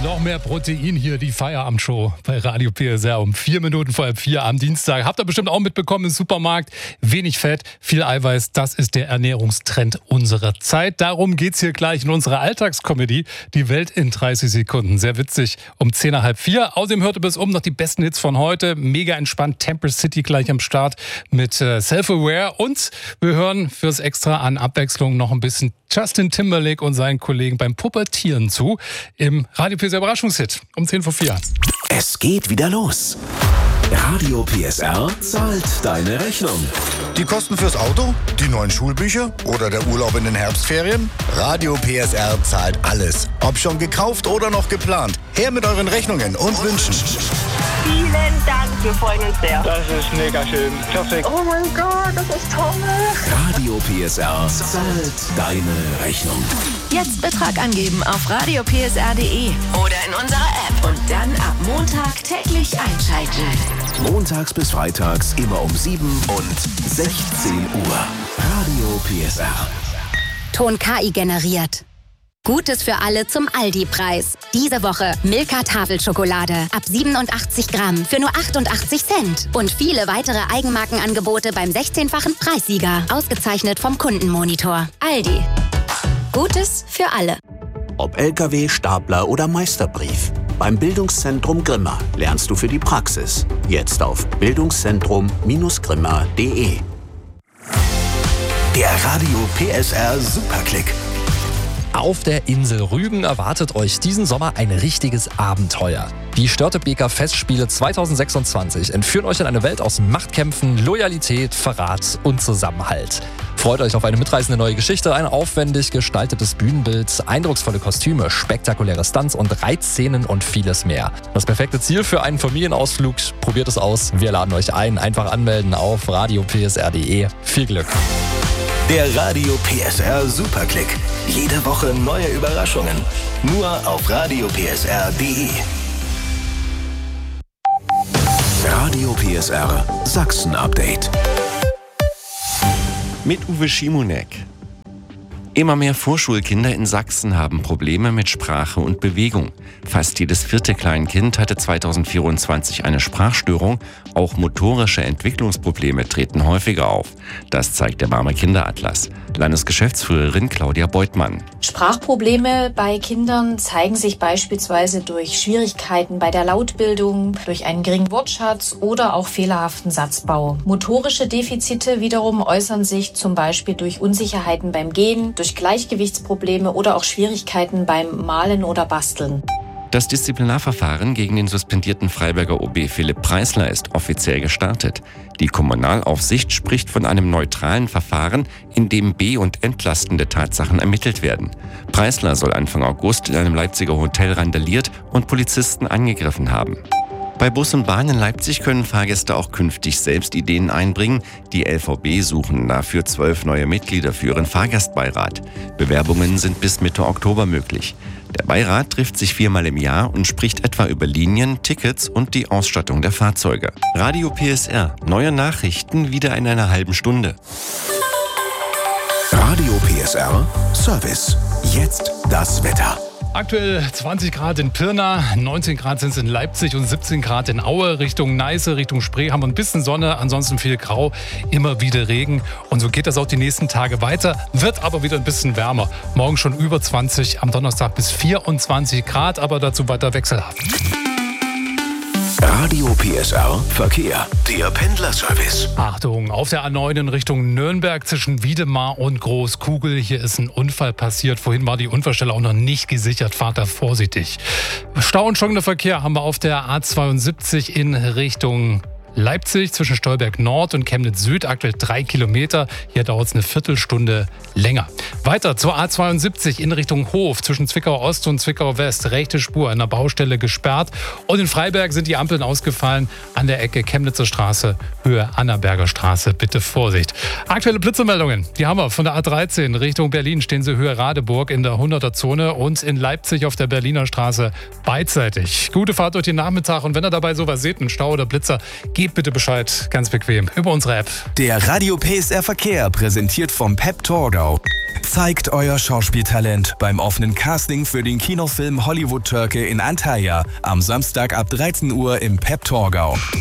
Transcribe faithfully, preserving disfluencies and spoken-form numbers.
Noch mehr Protein hier, die Feierabendshow bei Radio P S R um vier Minuten vor halb vier am Dienstag. Habt ihr bestimmt auch mitbekommen im Supermarkt. Wenig Fett, viel Eiweiß, das ist der Ernährungstrend unserer Zeit. Darum geht's hier gleich in unserer Alltagskomödie, Die Welt in dreißig Sekunden. Sehr witzig, um zehn nach halb vier. Außerdem hört ihr bis um noch die besten Hits von heute. Mega entspannt, Temperance City gleich am Start mit äh, Self-Aware. Und wir hören fürs Extra an Abwechslung noch ein bisschen Justin Timberlake und seinen Kollegen beim Pubertieren zu im Radio P S R Überraschungshit um zehn vor vier. Es geht wieder los. Radio P S R zahlt deine Rechnung. Die Kosten fürs Auto, die neuen Schulbücher oder der Urlaub in den Herbstferien? Radio P S R zahlt alles. Ob schon gekauft oder noch geplant. Her mit euren Rechnungen und Wünschen. Vielen Dank, wir freuen uns sehr. Das ist mega schön. Perfekt. Oh mein Gott, das ist toll. Radio P S R zahlt deine Rechnung. Jetzt Betrag angeben auf radio p s r punkt d e oder in unserer App und dann ab Montag täglich einschalten. Montags bis freitags immer um sieben und sechzehn Uhr. Radio P S R. Ton K I generiert. Gutes für alle zum Aldi-Preis. Diese Woche Milka Tafelschokolade ab siebenundachtzig Gramm für nur achtundachtzig Cent. Und viele weitere Eigenmarkenangebote beim sechzehnfachen Preissieger. Ausgezeichnet vom Kundenmonitor. Aldi. Gutes für alle. Ob L K W, Stapler oder Meisterbrief. Beim Bildungszentrum Grimma lernst du für die Praxis. Jetzt auf bildungszentrum grimma punkt d e. Der Radio P S R Superklick. Auf der Insel Rügen erwartet euch diesen Sommer ein richtiges Abenteuer. Die Störtebeker Festspiele zwanzig sechsundzwanzig entführen euch in eine Welt aus Machtkämpfen, Loyalität, Verrat und Zusammenhalt. Freut euch auf eine mitreißende neue Geschichte, ein aufwendig gestaltetes Bühnenbild, eindrucksvolle Kostüme, spektakuläre Stunts und Reitszenen und vieles mehr. Das perfekte Ziel für einen Familienausflug. Probiert es aus. Wir laden euch ein. Einfach anmelden auf radio p s r punkt d e. Viel Glück. Der Radio P S R Superklick. Jede Woche neue Überraschungen. Nur auf radio p s r punkt d e. Radio P S R Sachsen Update. Mit Uwe Schimonek. Immer mehr Vorschulkinder in Sachsen haben Probleme mit Sprache und Bewegung. Fast jedes vierte Kleinkind hatte zwanzig vierundzwanzig eine Sprachstörung. Auch motorische Entwicklungsprobleme treten häufiger auf. Das zeigt der Barmer Kinderatlas. Landesgeschäftsführerin Claudia Beutmann. Sprachprobleme bei Kindern zeigen sich beispielsweise durch Schwierigkeiten bei der Lautbildung, durch einen geringen Wortschatz oder auch fehlerhaften Satzbau. Motorische Defizite wiederum äußern sich zum Beispiel durch Unsicherheiten beim Gehen, durch Gleichgewichtsprobleme oder auch Schwierigkeiten beim Malen oder Basteln. Das Disziplinarverfahren gegen den suspendierten Freiberger O B Philipp Preisler ist offiziell gestartet. Die Kommunalaufsicht spricht von einem neutralen Verfahren, in dem be- und entlastende Tatsachen ermittelt werden. Preisler soll Anfang August in einem Leipziger Hotel randaliert und Polizisten angegriffen haben. Bei Bus und Bahn in Leipzig können Fahrgäste auch künftig selbst Ideen einbringen. Die L V B suchen dafür zwölf neue Mitglieder für ihren Fahrgastbeirat. Bewerbungen sind bis Mitte Oktober möglich. Der Beirat trifft sich viermal im Jahr und spricht etwa über Linien, Tickets und die Ausstattung der Fahrzeuge. Radio P S R. Neue Nachrichten wieder in einer halben Stunde. Radio P S R Service. Jetzt das Wetter. Aktuell zwanzig Grad in Pirna, neunzehn Grad sind es in Leipzig und siebzehn Grad in Aue. Richtung Neiße, Richtung Spree haben wir ein bisschen Sonne, ansonsten viel Grau, immer wieder Regen. Und so geht das auch die nächsten Tage weiter, wird aber wieder ein bisschen wärmer. Morgen schon über zwanzig, am Donnerstag bis vierundzwanzig Grad, aber dazu weiter wechselhaft. Radio P S R Verkehr, der Pendlerservice. Achtung, auf der A neun in Richtung Nürnberg zwischen Wiedemar und Großkugel. Hier ist ein Unfall passiert. Vorhin war die Unfallstelle auch noch nicht gesichert. Fahrt da vorsichtig. Stau und stockender Verkehr haben wir auf der A zweiundsiebzig in Richtung Leipzig zwischen Stolberg Nord und Chemnitz Süd, aktuell drei Kilometer. Hier dauert es eine Viertelstunde länger. Weiter zur A zweiundsiebzig in Richtung Hof zwischen Zwickau Ost und Zwickau West. Rechte Spur an der Baustelle gesperrt. Und in Freiberg sind die Ampeln ausgefallen an der Ecke Chemnitzer Straße, Höhe Annaberger Straße. Bitte Vorsicht. Aktuelle Blitzermeldungen, die haben wir von der A dreizehn Richtung Berlin. Stehen sie Höhe Radeburg in der hunderter Zone und in Leipzig auf der Berliner Straße beidseitig. Gute Fahrt durch den Nachmittag und wenn ihr dabei sowas seht, einen Stau oder Blitzer, gebt bitte Bescheid, ganz bequem, über unsere App. Der Radio P S R Verkehr, präsentiert vom Pep Torgau. Zeigt euer Schauspieltalent beim offenen Casting für den Kinofilm Hollywood Türke in Antalya am Samstag ab dreizehn Uhr im Pep Torgau.